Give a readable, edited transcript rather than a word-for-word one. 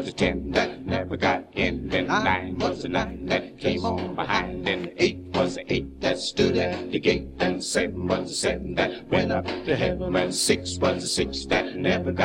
the 10 that never got in, then 9 was the 9 that came on behind, and 8 was the 8 that stood at the gate, and 7 was the 7 that went up to heaven, and 6 was the 6 that never got